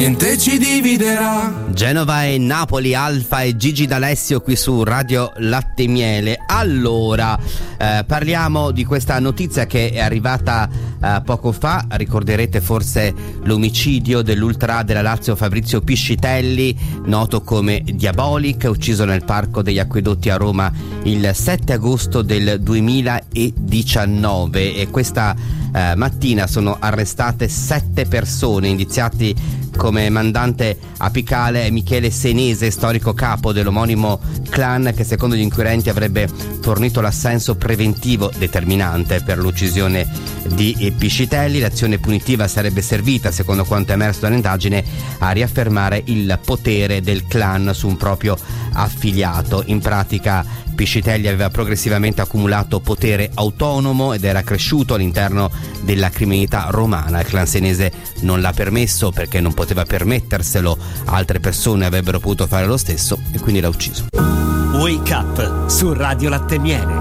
niente ci dividerà. Genova e Napoli, Alfa e Gigi D'Alessio qui su Radio Latte e Miele. Allora, parliamo di questa notizia che è arrivata poco fa. Ricorderete forse l'omicidio dell'ultra della Lazio Fabrizio Piscitelli, noto come Diabolic, ucciso nel Parco degli Acquedotti a Roma il 7 agosto del 2019, e questa mattina sono arrestate 7 persone. Indiziati come mandante apicale è Michele Senese, storico capo dell'omonimo clan, che secondo gli inquirenti avrebbe fornito l'assenso preventivo determinante per l'uccisione di Piscitelli. L'azione punitiva sarebbe servita, secondo quanto emerso dall'indagine, a riaffermare il potere del clan su un proprio affiliato. In pratica Piscitelli aveva progressivamente accumulato potere autonomo ed era cresciuto all'interno della criminalità romana. Il clan senese non l'ha permesso perché non poteva permetterselo, altre persone avrebbero potuto fare lo stesso e quindi l'ha ucciso. Wake Up su Radio Latte e Miele.